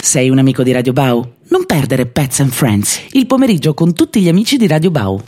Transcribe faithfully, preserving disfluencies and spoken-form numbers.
Sei un amico di Radio Bau? Non perdere Pets and Friends, il pomeriggio con tutti gli amici di Radio Bau.